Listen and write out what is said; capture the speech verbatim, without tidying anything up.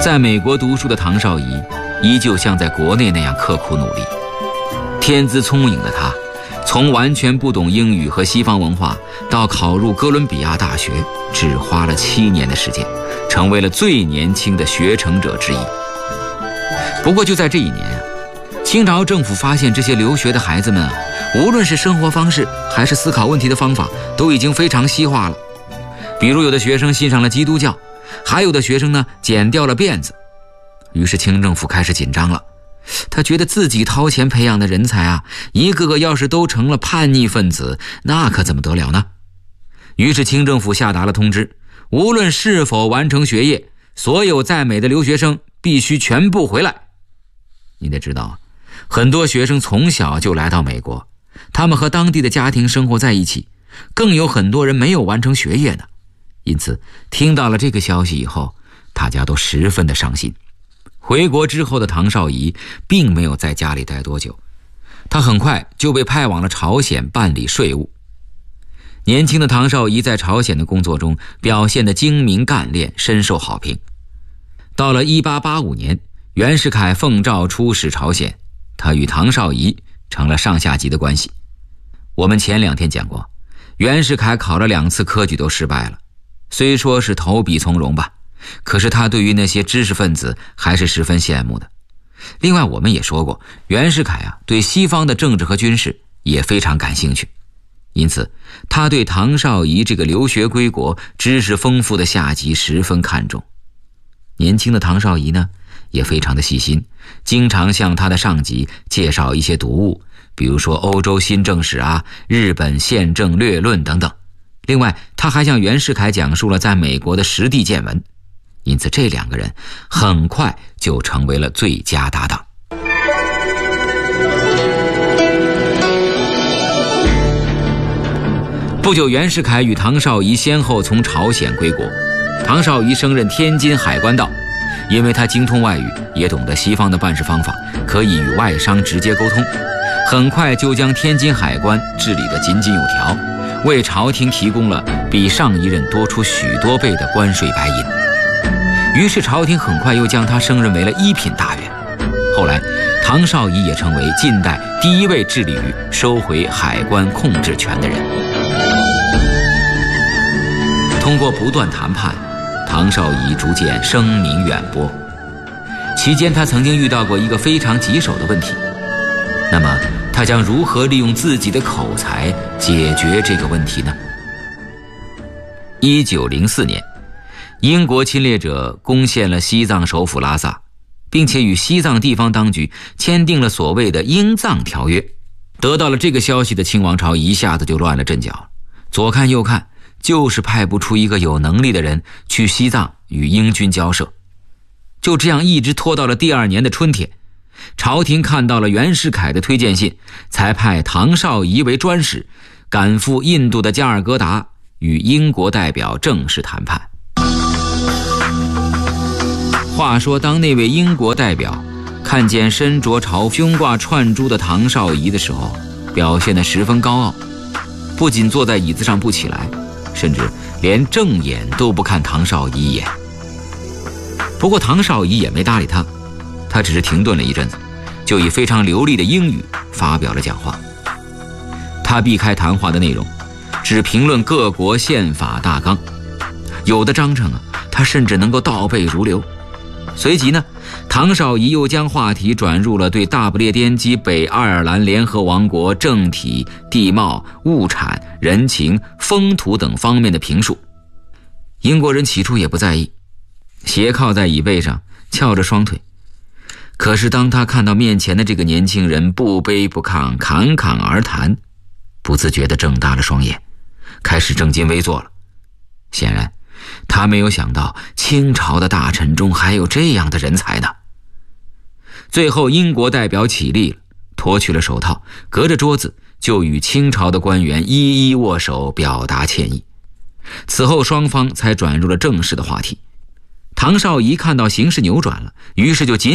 在美国读书的唐绍仪依旧像在国内那样刻苦努力。天资聪颖的他，从完全不懂英语和西方文化到考入哥伦比亚大学，只花了七年的时间，成为了最年轻的学成者之一。不过就在这一年啊，清朝政府发现这些留学的孩子们啊，无论是生活方式还是思考问题的方法，都已经非常西化了。比如有的学生信上了基督教，还有的学生呢剪掉了辫子。于是清政府开始紧张了，他觉得自己掏钱培养的人才啊，一个个要是都成了叛逆分子，那可怎么得了呢？于是清政府下达了通知，无论是否完成学业，所有在美的留学生必须全部回来。你得知道，很多学生从小就来到美国，他们和当地的家庭生活在一起，更有很多人没有完成学业呢。因此听到了这个消息以后，大家都十分的伤心。回国之后的唐绍仪并没有在家里待多久，他很快就被派往了朝鲜办理税务。年轻的唐绍仪在朝鲜的工作中表现得精明干练，深受好评。到了一八八五年，袁世凯奉诏出使朝鲜，他与唐绍仪成了上下级的关系。我们前两天讲过，袁世凯考了两次科举都失败了，虽说是投笔从戎吧，可是他对于那些知识分子还是十分羡慕的。另外我们也说过，袁世凯啊对西方的政治和军事也非常感兴趣，因此他对唐绍仪这个留学归国、知识丰富的下级十分看重。年轻的唐绍仪呢也非常的细心，经常向他的上级介绍一些读物，比如说欧洲新政史啊、日本宪政略论等等。另外他还向袁世凯讲述了在美国的实地见闻，因此这两个人很快就成为了最佳搭档。不久，袁世凯与唐绍仪先后从朝鲜归国。唐绍仪升任天津海关道，因为他精通外语，也懂得西方的办事方法，可以与外商直接沟通，很快就将天津海关治理得井井有条，为朝廷提供了比上一任多出许多倍的关税白银。于是朝廷很快又将他升任为了一品大员。后来唐绍仪也成为近代第一位致力于收回海关控制权的人。通过不断谈判，唐绍仪逐渐声名远播。期间他曾经遇到过一个非常棘手的问题，那么他将如何利用自己的口才解决这个问题呢？一九零四年，英国侵略者攻陷了西藏首府拉萨，并且与西藏地方当局签订了所谓的英藏条约。得到了这个消息的清王朝一下子就乱了阵脚，左看右看，就是派不出一个有能力的人去西藏与英军交涉。就这样一直拖到了第二年的春天，朝廷看到了袁世凯的推荐信，才派唐绍仪为专使，赶赴印度的加尔各答，与英国代表正式谈判。话说当那位英国代表看见身着朝服、胸挂串珠的唐绍仪的时候，表现得十分高傲，不仅坐在椅子上不起来，甚至连正眼都不看唐绍仪一眼。不过唐绍仪也没搭理他，他只是停顿了一阵子，就以非常流利的英语发表了讲话。他避开谈话的内容，只评论各国宪法大纲，有的章程啊，他甚至能够倒背如流。随即呢，唐绍仪又将话题转入了对大不列颠及北爱尔兰联合王国政体、地貌、物产、人情、风土等方面的评述。英国人起初也不在意，斜靠在椅背上，翘着双腿。可是当他看到面前的这个年轻人不卑不亢，侃侃而谈，不自觉地睁大了双眼，开始正襟危坐了。显然他没有想到清朝的大臣中还有这样的人才呢。最后英国代表起立了，脱去了手套，隔着桌子就与清朝的官员一一握手表达歉意。此后双方才转入了正式的话题。唐绍仪看到形势扭转了，于是就紧